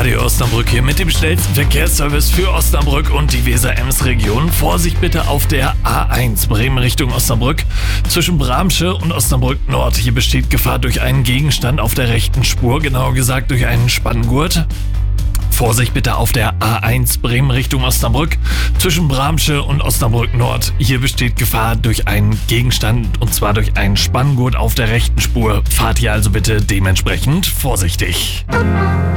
Radio Osnabrück hier mit dem schnellsten Verkehrsservice für Osnabrück und die Weser-Ems-Region. Vorsicht bitte auf der A1 Bremen Richtung Osnabrück. Zwischen Bramsche und Osnabrück Nord. Hier besteht Gefahr durch einen Gegenstand auf der rechten Spur, genauer gesagt durch einen Spanngurt. Vorsicht bitte auf der A1 Bremen Richtung Osnabrück. Zwischen Bramsche und Osnabrück Nord. Hier besteht Gefahr durch einen Gegenstand und zwar durch einen Spanngurt auf der rechten Spur. Fahrt hier also bitte dementsprechend vorsichtig.